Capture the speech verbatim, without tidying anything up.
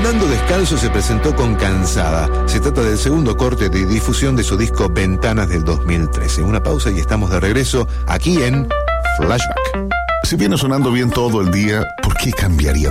Andando Descalzo se presentó con Cansada. Se trata del segundo corte de difusión de su disco Ventanas del dos mil trece. Una pausa y estamos de regreso aquí en Flashback. Si viene sonando bien todo el día, ¿por qué cambiaría